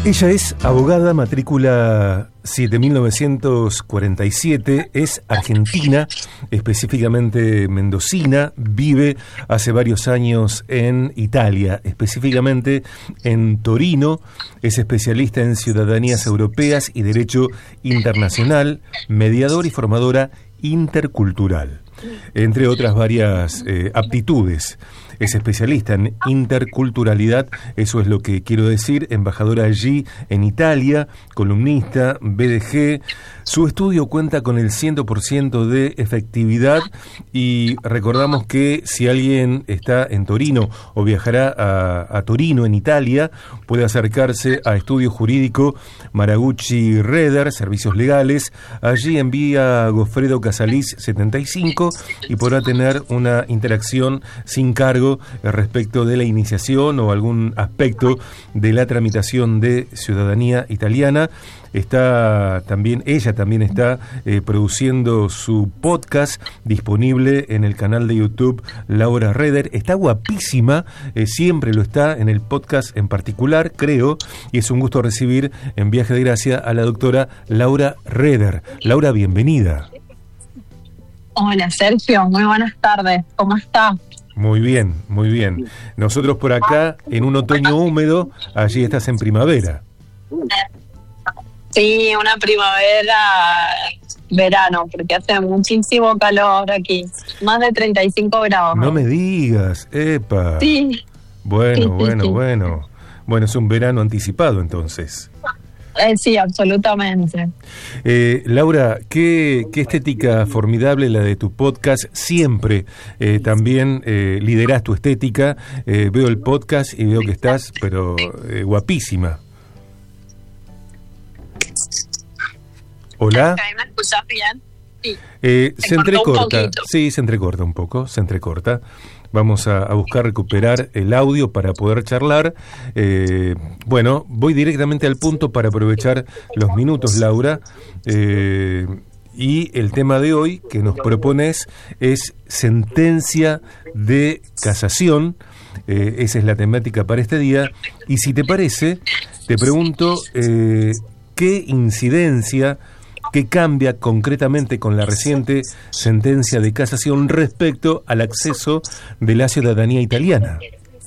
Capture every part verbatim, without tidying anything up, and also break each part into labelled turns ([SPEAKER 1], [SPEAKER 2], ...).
[SPEAKER 1] Ella es abogada, matrícula siete mil novecientos cuarenta y siete, es argentina, específicamente mendocina, vive hace varios años en Italia, específicamente en Torino, es especialista en ciudadanías europeas y derecho internacional, mediadora y formadora intercultural, entre otras varias eh, aptitudes. Es especialista en interculturalidad, eso es lo que quiero decir, embajadora allí en Italia, columnista, B D G. Su estudio cuenta con el cien por ciento de efectividad y recordamos que si alguien está en Torino o viajará a, a Torino, en Italia, puede acercarse a Estudio Jurídico Maraguchi Reder, Servicios Legales, allí en vía Gofredo Casalís setenta y cinco, y podrá tener una interacción sin cargo respecto de la iniciación o algún aspecto de la tramitación de ciudadanía italiana. Está también, ella también está eh, produciendo su podcast disponible en el canal de YouTube Laura Reder. Está guapísima, eh, siempre lo está en el podcast en particular, creo, y es un gusto recibir en Viaje de Gracia a la doctora Laura Reder. Laura, bienvenida.
[SPEAKER 2] Hola Sergio, muy buenas tardes, ¿cómo está?
[SPEAKER 1] Muy bien, muy bien. Nosotros por acá en un otoño húmedo, allí estás en primavera.
[SPEAKER 2] Sí, una primavera, verano, porque hace muchísimo calor aquí, más de treinta y cinco grados.
[SPEAKER 1] No me digas, epa.
[SPEAKER 2] Sí.
[SPEAKER 1] Bueno,
[SPEAKER 2] sí, sí,
[SPEAKER 1] bueno,
[SPEAKER 2] sí.
[SPEAKER 1] bueno. Bueno, es un verano anticipado entonces.
[SPEAKER 2] Eh, sí, absolutamente.
[SPEAKER 1] Eh, Laura, qué, qué estética formidable la de tu podcast. Siempre eh, también eh, liderás tu estética. Eh, veo el podcast y veo que estás, pero eh, guapísima. Hola.
[SPEAKER 2] ¿Me escuchas bien? Sí.
[SPEAKER 1] Eh, se entrecorta.
[SPEAKER 2] Un
[SPEAKER 1] sí, se entrecorta un poco, se entrecorta. Vamos a, a buscar recuperar el audio para poder charlar. Eh, bueno, voy directamente al punto para aprovechar los minutos, Laura. Eh, y el tema de hoy que nos propones es sentencia de casación. Eh, esa es la temática para este día. Y si te parece, te pregunto eh, qué incidencia, qué cambia concretamente con la reciente sentencia de casación respecto al acceso de la ciudadanía italiana.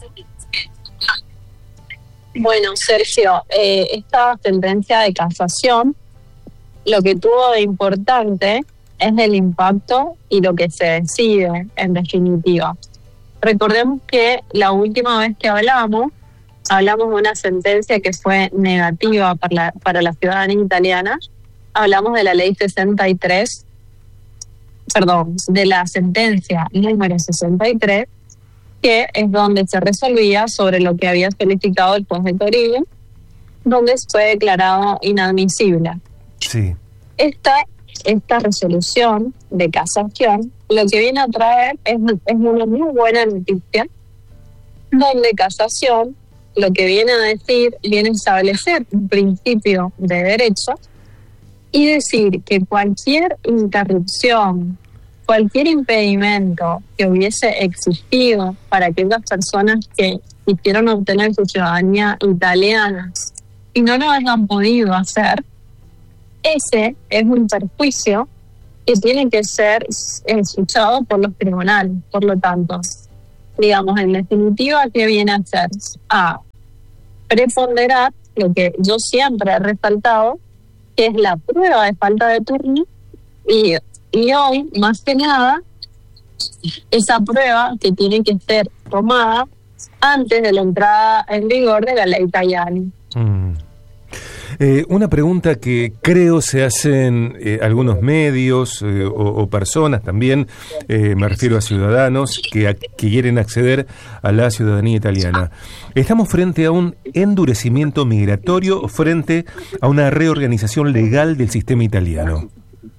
[SPEAKER 2] Bueno, Sergio, eh, esta sentencia de casación, lo que tuvo de importante es el impacto y lo que se decide, en definitiva. Recordemos que la última vez que hablamos, hablamos de una sentencia que fue negativa para la, para la ciudadanía italiana. Hablamos de la ley sesenta y tres, perdón, de la sentencia número sesenta y tres, que es donde se resolvía sobre lo que había solicitado el juez de Torino, donde fue declarado inadmisible.
[SPEAKER 1] Sí.
[SPEAKER 2] Esta, esta resolución de casación lo que viene a traer es, es una muy buena noticia, donde casación lo que viene a decir, viene a establecer un principio de derecho y decir que cualquier interrupción, cualquier impedimento que hubiese existido para aquellas personas que quisieron obtener su ciudadanía italiana y no lo hayan podido hacer, ese es un perjuicio que tiene que ser escuchado por los tribunales. Por lo tanto, digamos, en definitiva, ¿qué viene a hacer? A preponderar lo que yo siempre he resaltado, que es la prueba de falta de turno, y, y hoy, más que nada, esa prueba que tiene que ser tomada antes de la entrada en vigor de la ley Tajani.
[SPEAKER 1] Mm. Eh, una pregunta que creo se hacen eh, algunos medios eh, o, o personas también, eh, me refiero a ciudadanos que, a, que quieren acceder a la ciudadanía italiana. ¿Estamos frente a un endurecimiento migratorio o frente a una reorganización legal del sistema italiano?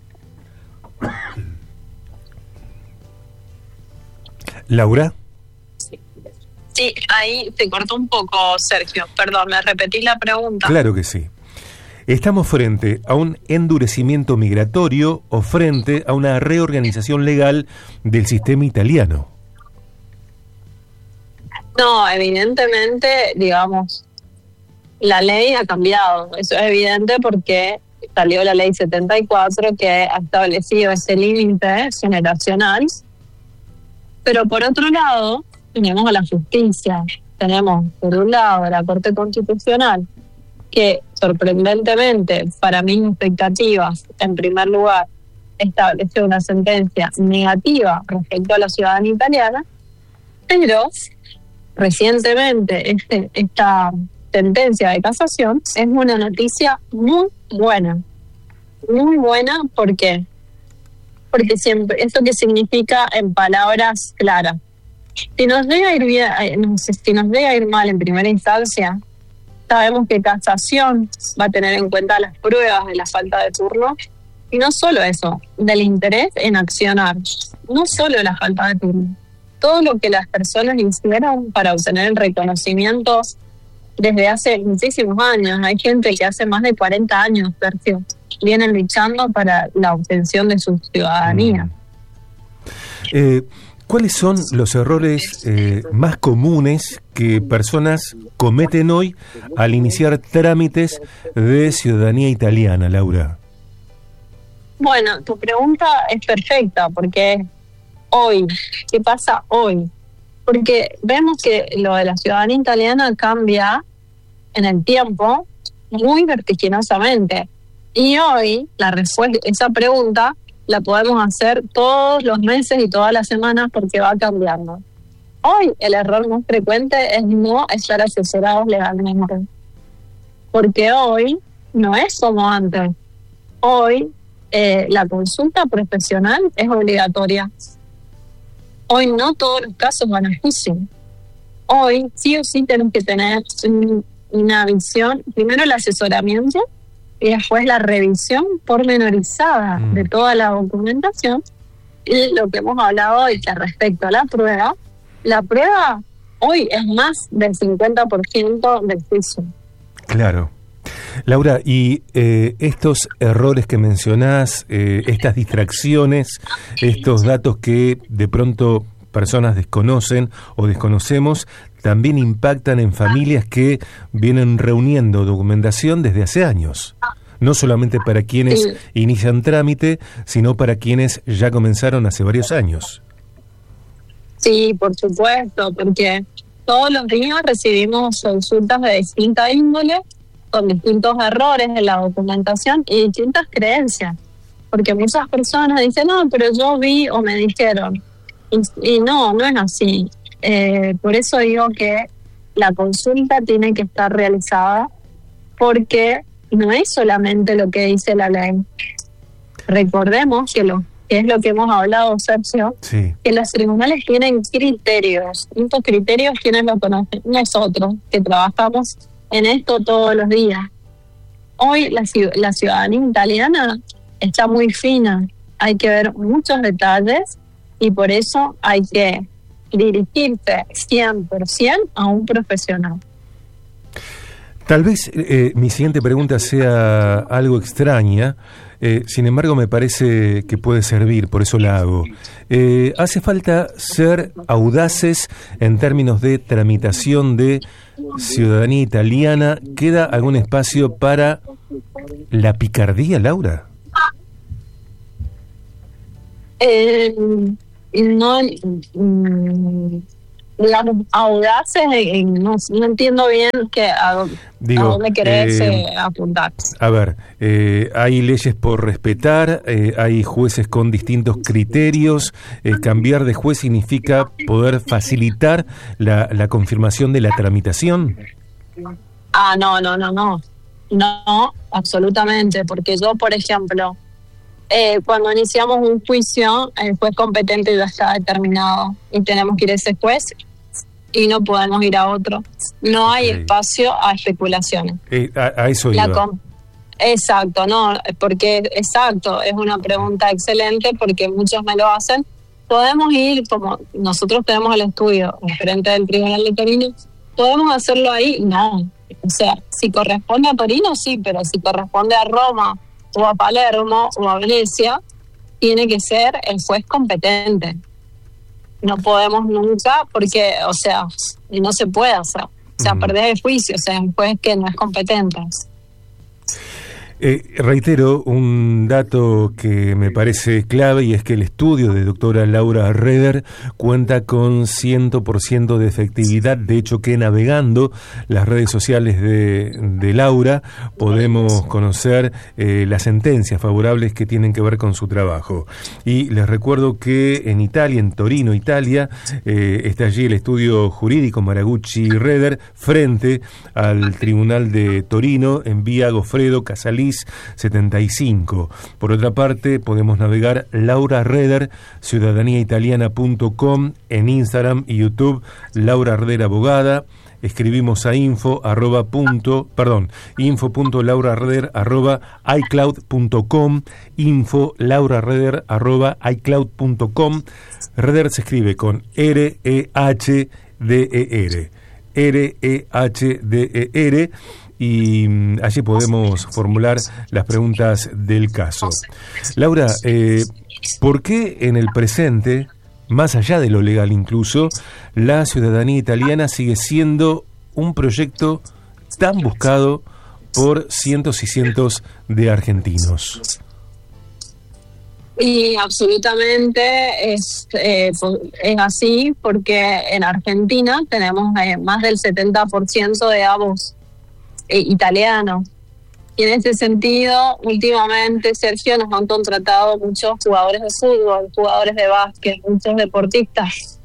[SPEAKER 1] ¿Laura?
[SPEAKER 2] Sí, ahí te cortó un poco, Sergio. Perdón, ¿me repetí la pregunta?
[SPEAKER 1] Claro que sí. ¿Estamos frente a un endurecimiento migratorio o frente a una reorganización legal del sistema italiano?
[SPEAKER 2] No, evidentemente, digamos, la ley ha cambiado. Eso es evidente porque salió la ley setenta y cuatro que ha establecido ese límite generacional. Pero por otro lado, tenemos a la justicia. Tenemos, por un lado, a la Corte Constitucional, que sorprendentemente, para mis expectativas, en primer lugar, estableció una sentencia negativa respecto a la ciudadanía italiana, pero recientemente este, esta sentencia de casación es una noticia muy buena. Muy buena, ¿por qué? Porque siempre, ¿eso qué significa en palabras claras? Si nos llega a ir bien, si nos llega a ir mal en primera instancia, sabemos que casación va a tener en cuenta las pruebas de la falta de turno, y no solo eso, del interés en accionar, no solo la falta de turno, todo lo que las personas hicieron para obtener el reconocimiento desde hace muchísimos años. Hay gente que hace más de cuarenta años, Sergio, vienen luchando para la obtención de su ciudadanía.
[SPEAKER 1] Mm. Eh, ¿Cuáles son los errores eh, más comunes que personas cometen hoy al iniciar trámites de ciudadanía italiana, Laura?
[SPEAKER 2] Bueno, tu pregunta es perfecta, porque hoy, ¿qué pasa hoy? Porque vemos que lo de la ciudadanía italiana cambia en el tiempo muy vertiginosamente. Y hoy, la respuesta, esa pregunta la podemos hacer todos los meses y todas las semanas porque va cambiando. Hoy el error más frecuente es no estar asesorados legalmente. Porque hoy no es como antes. Hoy eh, la consulta profesional es obligatoria. Hoy no todos los casos van a juicio. Hoy sí o sí tenemos que tener un, una visión, primero el asesoramiento y después la revisión pormenorizada mm. de toda la documentación. Y lo que hemos hablado hoy que respecto a la prueba, la prueba hoy es más del cincuenta por ciento del juicio.
[SPEAKER 1] Claro. Laura, y eh, estos errores que mencionás, eh, estas distracciones, estos datos que de pronto personas desconocen o desconocemos, también impactan en familias que vienen reuniendo documentación desde hace años. No solamente para quienes sí. inician trámite, sino para quienes ya comenzaron hace varios años.
[SPEAKER 2] Sí, por supuesto, porque todos los días recibimos consultas de distinta índole, con distintos errores en la documentación y distintas creencias. Porque muchas personas dicen, no, pero yo vi o me dijeron. Y, y no, no es así. Eh, por eso digo que la consulta tiene que estar realizada, porque no es solamente lo que dice la ley. Recordemos que lo que es lo que hemos hablado, Sergio, sí. que los tribunales tienen criterios. Y estos criterios, ¿quiénes lo conocen? Nosotros, que trabajamos en esto todos los días. Hoy la, la ciudadanía italiana está muy fina. Hay que ver muchos detalles y por eso hay que dirigirse cien por ciento a un profesional.
[SPEAKER 1] Tal vez eh, mi siguiente pregunta sea algo extraña, eh, sin embargo me parece que puede servir, por eso la hago. Eh, ¿Hace falta ser audaces en términos de tramitación de ciudadanía italiana? ¿Queda algún espacio para la picardía, Laura?
[SPEAKER 2] Eh, no... Mm, digamos, audaces, eh, no, no entiendo bien que a, Digo, a dónde querés eh, eh, apuntar.
[SPEAKER 1] A ver, eh, hay leyes por respetar, eh, hay jueces con distintos criterios. Eh, cambiar de juez significa poder facilitar la, la confirmación de la tramitación.
[SPEAKER 2] Ah, no, no, no, no. No, absolutamente, porque yo, por ejemplo, eh, cuando iniciamos un juicio, el juez competente ya está determinado y tenemos que ir a ese juez y no podemos ir a otro. No hay okay. espacio a especulaciones.
[SPEAKER 1] Eh, a, a eso
[SPEAKER 2] La
[SPEAKER 1] iba.
[SPEAKER 2] Com- exacto, no, porque exacto, es una pregunta excelente porque muchos me lo hacen. Podemos ir, como nosotros tenemos el estudio frente del Tribunal de Torino, ¿podemos hacerlo ahí? No. O sea, si corresponde a Torino, sí, pero si corresponde a Roma o a Palermo o a Venecia, tiene que ser el juez competente. No podemos nunca, porque, o sea, no se puede hacer. O sea,
[SPEAKER 1] Mm.
[SPEAKER 2] perdés el juicio, o sea, es un juez que no es competente.
[SPEAKER 1] Eh, reitero un dato que me parece clave, y es que el estudio de doctora Laura Reder cuenta con cien por ciento de efectividad. De hecho, que navegando las redes sociales de, de Laura podemos conocer eh, las sentencias favorables que tienen que ver con su trabajo. Y les recuerdo que en Italia, en Torino, Italia, eh, está allí el estudio jurídico Maraguchi Reder frente al Tribunal de Torino en vía Gofredo Casalí setenta y cinco. Por otra parte, podemos navegar Laura Reder, ciudadanía italiana punto com, en Instagram y YouTube, Laura Reder Abogada. Escribimos a info arroba punto, perdón, info punto laurareder arroba icloud punto com, info laurareder arroba icloud punto com. Reder se escribe con R E H D E R. R E H D E R. Y allí podemos formular las preguntas del caso. Laura, eh, ¿por qué en el presente, más allá de lo legal incluso, la ciudadanía italiana sigue siendo un proyecto tan buscado por cientos y cientos de argentinos?
[SPEAKER 2] Y absolutamente es, eh, es así, porque en Argentina tenemos eh, más del setenta por ciento de avos eh, italianos. Y en ese sentido, últimamente, Sergio, nos han contratado muchos jugadores de fútbol, jugadores de básquet, muchos deportistas.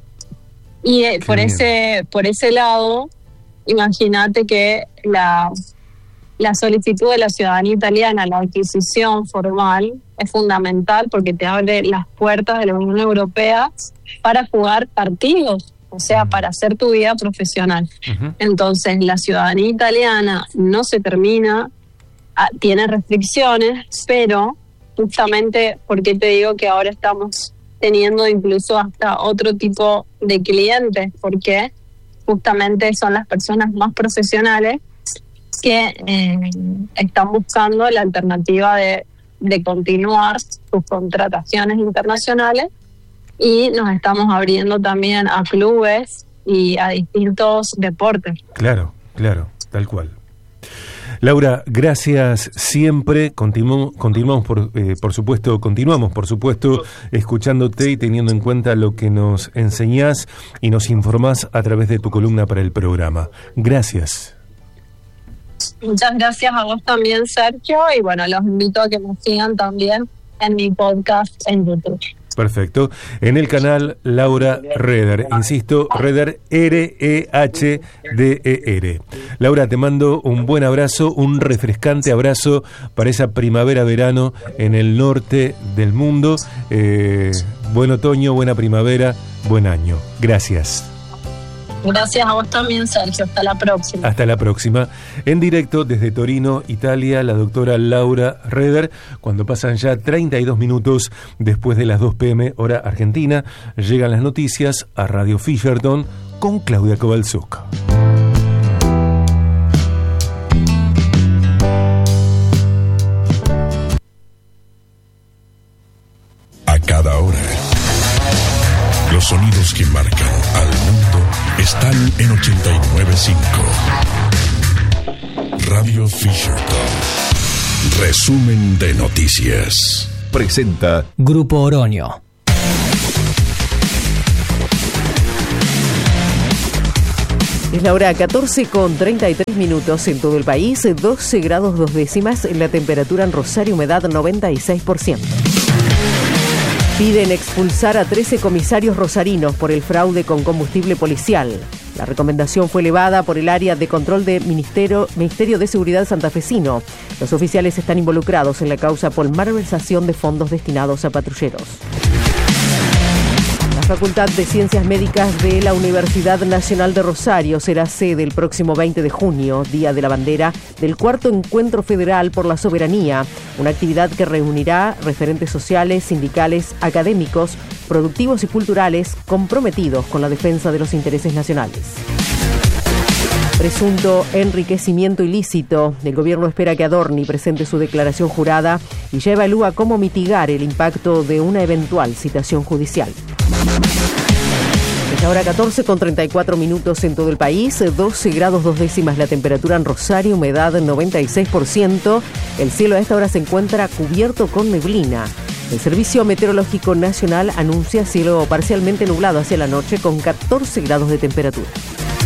[SPEAKER 2] Y eh, por ese, por ese lado, imagínate que la, la solicitud de la ciudadanía italiana, la adquisición formal, es fundamental porque te abre las puertas de la Unión Europea para jugar partidos, o sea, para hacer tu vida profesional. Uh-huh. Entonces, la ciudadanía italiana no se termina, tiene restricciones, pero justamente porque te digo que ahora estamos teniendo incluso hasta otro tipo de clientes, porque justamente son las personas más profesionales que eh, están buscando la alternativa de, de continuar sus contrataciones internacionales, y nos estamos abriendo también a clubes y a distintos deportes.
[SPEAKER 1] Claro, claro, tal cual. Laura, gracias siempre. Continu- continuamos, por, eh, por supuesto, continuamos, por supuesto, escuchándote y teniendo en cuenta lo que nos enseñás y nos informás a través de tu columna para el programa. Gracias.
[SPEAKER 2] Muchas gracias a vos también, Sergio, y bueno, los invito a que me sigan también en mi podcast en YouTube.
[SPEAKER 1] Perfecto. En el canal Laura Reder. Insisto, Reder, R E H D E R. Laura, te mando un buen abrazo, un refrescante abrazo para esa primavera-verano en el norte del mundo. Eh, buen otoño, buena primavera, buen año. Gracias.
[SPEAKER 2] Gracias a vos también, Sergio. Hasta la próxima.
[SPEAKER 1] Hasta la próxima. En directo desde Torino, Italia, la doctora Laura Reder. Cuando pasan ya treinta y dos minutos después de las dos pm hora argentina, llegan las noticias a Radio Fisherton con Claudia Kovalzuk.
[SPEAKER 3] A cada hora, los sonidos que marcan al mundo están en ochenta y nueve punto cinco. Radio Fisherton. Resumen de noticias.
[SPEAKER 4] Presenta Grupo Oroño.
[SPEAKER 5] Es la hora catorce con treinta y tres minutos en todo el país, doce grados dos décimas, la temperatura en Rosario, humedad noventa y seis por ciento. Piden expulsar a trece comisarios rosarinos por el fraude con combustible policial. La recomendación fue elevada por el área de control del Ministerio, Ministerio de Seguridad santafesino. Los oficiales están involucrados en la causa por malversación de fondos destinados a patrulleros. La Facultad de Ciencias Médicas de la Universidad Nacional de Rosario será sede el próximo veinte de junio, Día de la Bandera, del cuarto Encuentro Federal por la Soberanía, una actividad que reunirá referentes sociales, sindicales, académicos, productivos y culturales comprometidos con la defensa de los intereses nacionales. Presunto enriquecimiento ilícito. El gobierno espera que Adorni presente su declaración jurada y ya evalúa cómo mitigar el impacto de una eventual citación judicial. La hora catorce con treinta y cuatro minutos en todo el país, doce grados dos décimas la temperatura en Rosario, humedad noventa y seis por ciento. El cielo a esta hora se encuentra cubierto con neblina. El Servicio Meteorológico Nacional anuncia cielo parcialmente nublado hacia la noche con catorce grados de temperatura.